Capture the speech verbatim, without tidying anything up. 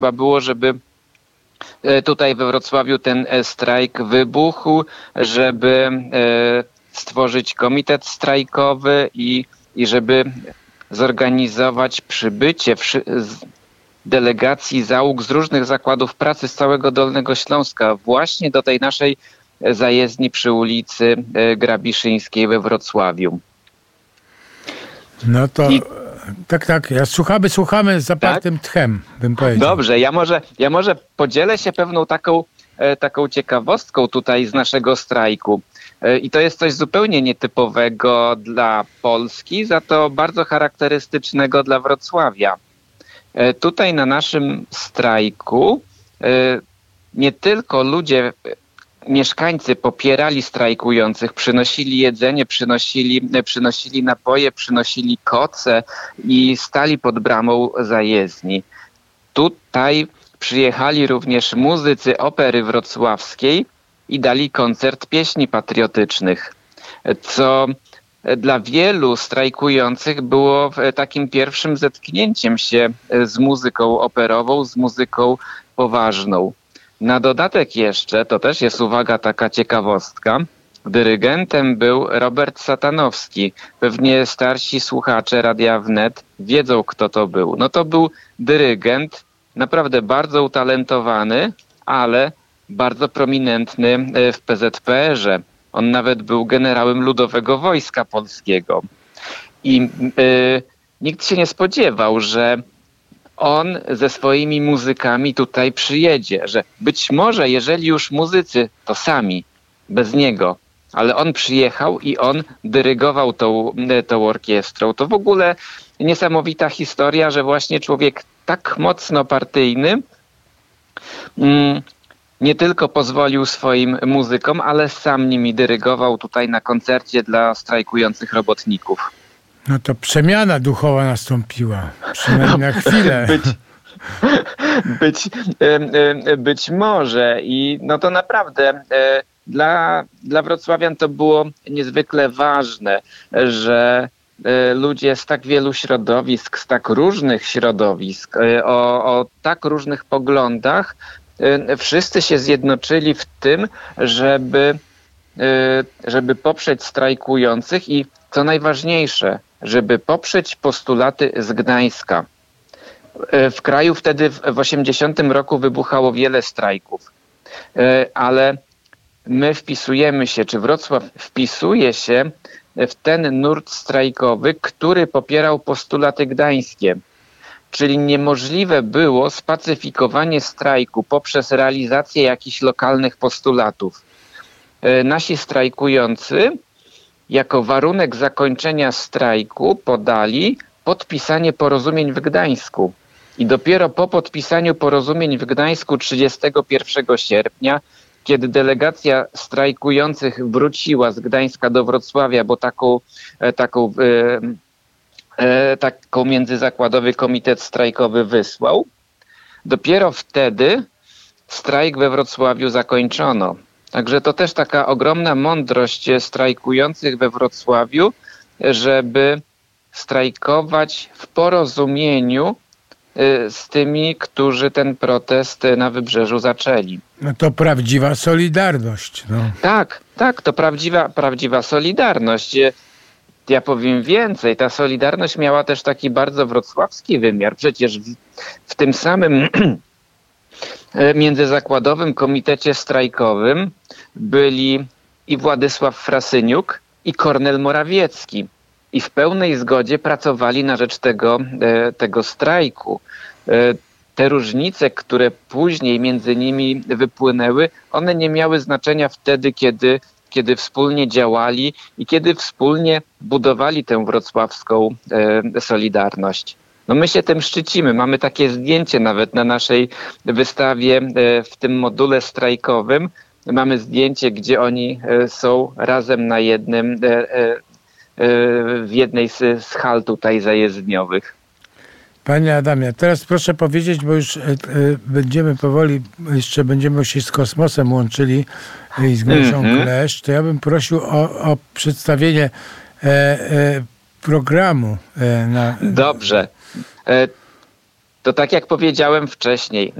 było, żeby tutaj we Wrocławiu ten strajk wybuchł, żeby stworzyć komitet strajkowy i, i żeby zorganizować przybycie delegacji załóg z różnych zakładów pracy z całego Dolnego Śląska właśnie do tej naszej zajezdni przy ulicy Grabiszyńskiej we Wrocławiu. No to I... tak, tak, ja słuchamy, słuchamy z zapartym tak? tchem, bym powiedział. Dobrze, ja może, ja może podzielę się pewną taką, taką ciekawostką tutaj z naszego strajku. I to jest coś zupełnie nietypowego dla Polski, za to bardzo charakterystycznego dla Wrocławia. Tutaj na naszym strajku nie tylko ludzie, mieszkańcy popierali strajkujących, przynosili jedzenie, przynosili, przynosili napoje, przynosili koce i stali pod bramą zajezdni. Tutaj przyjechali również muzycy Opery Wrocławskiej i dali koncert pieśni patriotycznych, co dla wielu strajkujących było takim pierwszym zetknięciem się z muzyką operową, z muzyką poważną. Na dodatek jeszcze, to też jest uwaga, taka ciekawostka, dyrygentem był Robert Satanowski. Pewnie starsi słuchacze Radia Wnet wiedzą, kto to był. No to był dyrygent, naprawdę bardzo utalentowany, ale bardzo prominentny w P Z P R ze. On nawet był generałem Ludowego Wojska Polskiego. I y, nikt się nie spodziewał, że on ze swoimi muzykami tutaj przyjedzie, że być może jeżeli już muzycy, to sami, bez niego, ale on przyjechał i on dyrygował tą, tą orkiestrą. To w ogóle niesamowita historia, że właśnie człowiek tak mocno partyjny mm, nie tylko pozwolił swoim muzykom, ale sam nimi dyrygował tutaj na koncercie dla strajkujących robotników. No to przemiana duchowa nastąpiła. Przynajmniej na chwilę. Być, być, być może. I no to naprawdę dla, dla wrocławian to było niezwykle ważne, że ludzie z tak wielu środowisk, z tak różnych środowisk, o, o tak różnych poglądach, wszyscy się zjednoczyli w tym, żeby, żeby poprzeć strajkujących i co najważniejsze, żeby poprzeć postulaty z Gdańska. W kraju wtedy w osiemdziesiątym roku wybuchało wiele strajków, ale my wpisujemy się, czy Wrocław wpisuje się w ten nurt strajkowy, który popierał postulaty gdańskie. Czyli niemożliwe było spacyfikowanie strajku poprzez realizację jakichś lokalnych postulatów. Nasi strajkujący jako warunek zakończenia strajku podali podpisanie porozumień w Gdańsku. I dopiero po podpisaniu porozumień w Gdańsku trzydziestego pierwszego sierpnia, kiedy delegacja strajkujących wróciła z Gdańska do Wrocławia, bo taką, taką, e, taką międzyzakładowy komitet strajkowy wysłał, dopiero wtedy strajk we Wrocławiu zakończono. Także to też taka ogromna mądrość strajkujących we Wrocławiu, żeby strajkować w porozumieniu z tymi, którzy ten protest na Wybrzeżu zaczęli. No to prawdziwa solidarność. No. Tak, tak, to prawdziwa, prawdziwa solidarność. Ja powiem więcej, ta solidarność miała też taki bardzo wrocławski wymiar. Przecież w, w tym samym międzyzakładowym komitecie strajkowym byli i Władysław Frasyniuk, i Kornel Morawiecki. I w pełnej zgodzie pracowali na rzecz tego, tego strajku. Te różnice, które później między nimi wypłynęły, one nie miały znaczenia wtedy, kiedy, kiedy wspólnie działali i kiedy wspólnie budowali tę wrocławską solidarność. No my się tym szczycimy. Mamy takie zdjęcie nawet na naszej wystawie w tym module strajkowym. Mamy zdjęcie, gdzie oni są razem na jednym, w jednej z, z hal tutaj zajezdniowych. Panie Adamie, teraz proszę powiedzieć, bo już będziemy powoli, jeszcze będziemy się z Kosmosem łączyli i z Grzesią mm-hmm. Klesz, to ja bym prosił o, o przedstawienie e, e, programu. E, na... Dobrze. E, To tak jak powiedziałem wcześniej,